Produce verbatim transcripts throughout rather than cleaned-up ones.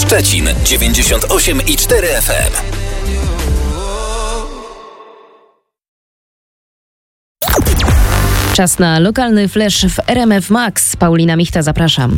Szczecin dziewięćdziesiąt osiem i cztery F M. Czas na lokalny flash w R M F Max. Paulina Michta, zapraszam.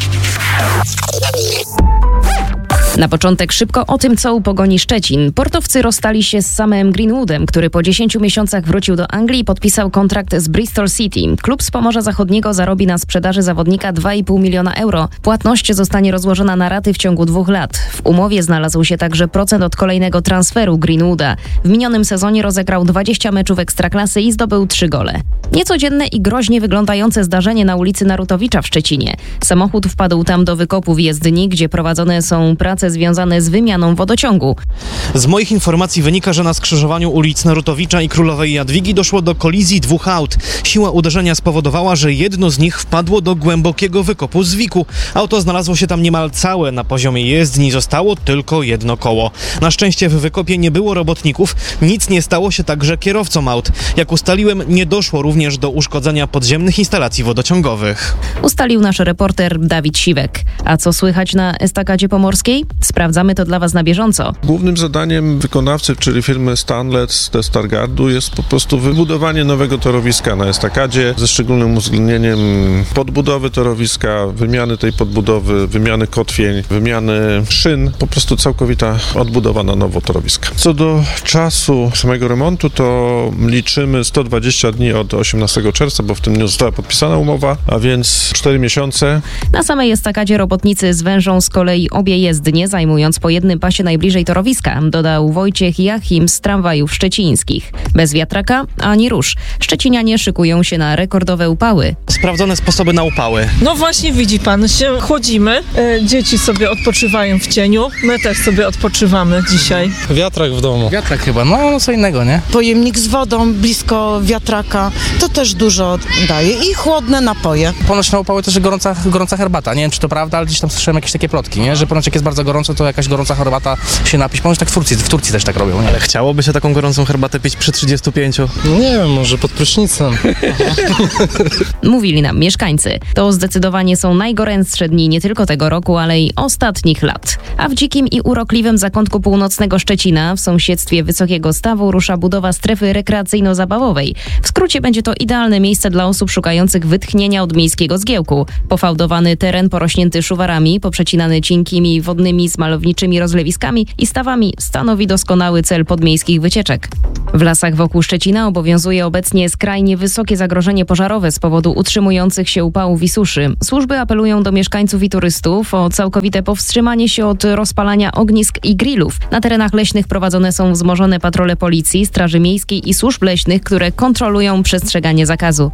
Na początek szybko o tym, co u Pogoni Szczecin. Portowcy rozstali się z Samem Greenwoodem, który po dziesięciu miesiącach wrócił do Anglii i podpisał kontrakt z Bristol City. Klub z Pomorza Zachodniego zarobi na sprzedaży zawodnika dwa i pół miliona euro. Płatność zostanie rozłożona na raty w ciągu dwóch lat. W umowie znalazł się także procent od kolejnego transferu Greenwooda. W minionym sezonie rozegrał dwadzieścia meczów Ekstraklasy i zdobył trzy gole. Niecodzienne i groźnie wyglądające zdarzenie na ulicy Narutowicza w Szczecinie. Samochód wpadł tam do wykopu w jezdni, gdzie prowadzone są prace związane z wymianą wodociągu. Z moich informacji wynika, że na skrzyżowaniu ulic Narutowicza i Królowej Jadwigi doszło do kolizji dwóch aut. Siła uderzenia spowodowała, że jedno z nich wpadło do głębokiego wykopu z Wiku. Auto znalazło się tam niemal całe. Na poziomie jezdni zostało tylko jedno koło. Na szczęście w wykopie nie było robotników. Nic nie stało się także kierowcom aut. Jak ustaliłem, nie doszło również do uszkodzenia podziemnych instalacji wodociągowych. Ustalił nasz reporter Dawid Siwek. A co słychać na estakadzie pomorskiej? Sprawdzamy to dla Was na bieżąco. Głównym zadaniem wykonawcy, czyli firmy Stanley ze Stargardu, jest po prostu wybudowanie nowego torowiska na estakadzie, ze szczególnym uwzględnieniem podbudowy torowiska, wymiany tej podbudowy, wymiany kotwień, wymiany szyn, po prostu całkowita odbudowa na nowo torowiska. Co do czasu samego remontu, to liczymy sto dwadzieścia dni od osiemnastego czerwca, bo w tym dniu została podpisana umowa, a więc cztery miesiące. Na samej estakadzie robotnicy zwężą z kolei obie jezdnie, zajmując po jednym pasie najbliżej torowiska, dodał Wojciech Jachim z Tramwajów Szczecińskich. Bez wiatraka ani rusz. Szczecinianie szykują się na rekordowe upały. Sprawdzone sposoby na upały. No właśnie, widzi pan, się chłodzimy, e, dzieci sobie odpoczywają w cieniu, my też sobie odpoczywamy dzisiaj. Wiatrak w domu. Wiatrak chyba, no, no co innego, nie? Pojemnik z wodą blisko wiatraka, to też dużo daje i chłodne napoje. Ponoć na upały też gorąca, gorąca herbata, nie wiem czy to prawda, ale gdzieś tam słyszałem jakieś takie plotki, nie? Że ponoć jak jest bardzo gorąco, to jakaś gorąca herbata się napić. Ponoć tak w Turcji, w Turcji też tak robią, nie? Ale chciałoby się taką gorącą herbatę pić przy trzydziestu pięciu? No nie wiem, może pod prysznicem. Mówili nam mieszkańcy. To zdecydowanie są najgorętsze dni nie tylko tego roku, ale i ostatnich lat. A w dzikim i urokliwym zakątku północnego Szczecina, w sąsiedztwie Wysokiego Stawu, rusza budowa strefy rekreacyjno-zabawowej. W skrócie będzie to idealne miejsce dla osób szukających wytchnienia od miejskiego zgiełku. Pofałdowany teren porośnięty szuwarami, poprzecinany cienkimi wodnymi z malowniczymi rozlewiskami i stawami stanowi doskonały cel podmiejskich wycieczek. W lasach wokół Szczecina obowiązuje obecnie skrajnie wysokie zagrożenie pożarowe z powodu utrzymujących się upałów i suszy. Służby apelują do mieszkańców i turystów o całkowite powstrzymanie się od rozpalania ognisk i grillów. Na terenach leśnych prowadzone są wzmożone patrole policji, straży miejskiej i służb leśnych, które kontrolują przestrzeganie zakazu.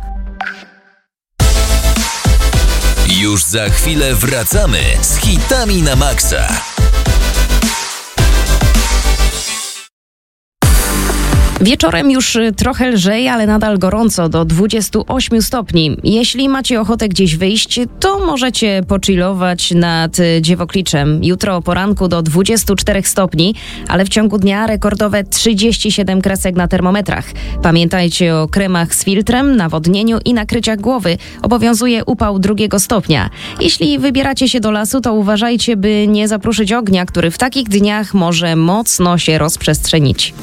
Już za chwilę wracamy z hitami na maksa. Wieczorem już trochę lżej, ale nadal gorąco, do dwudziestu ośmiu stopni. Jeśli macie ochotę gdzieś wyjść, to możecie pochillować nad Dziewokliczem. Jutro o poranku do dwudziestu czterech stopni, ale w ciągu dnia rekordowe trzydzieści siedem kresek na termometrach. Pamiętajcie o kremach z filtrem, nawodnieniu i nakryciach głowy. Obowiązuje upał drugiego stopnia. Jeśli wybieracie się do lasu, to uważajcie, by nie zapruszyć ognia, który w takich dniach może mocno się rozprzestrzenić.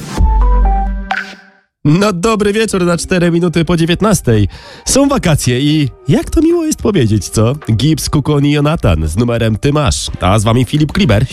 No dobry wieczór na cztery minuty po dziewiętnastej. Są wakacje i jak to miło jest powiedzieć, co? Gibbs, Kukon i Jonatan z numerem Ty masz. A z wami Filip Kliber.